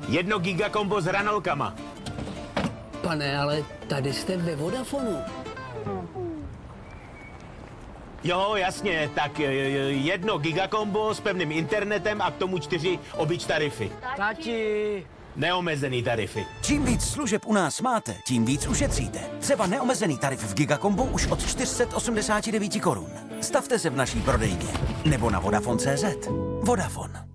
1 gigakombo s hranolkama. Pane, ale tady jste ve Vodafonu. Jo, jasně, tak 1 gigakombo s pevným internetem a k tomu 4 obyč tarify. Tati! Neomezený tarify. Čím víc služeb u nás máte, tím víc ušetříte. Třeba neomezený tarif v Gigakombu už od 489 korun. Stavte se v naší prodejně nebo na Vodafone.cz. Vodafone.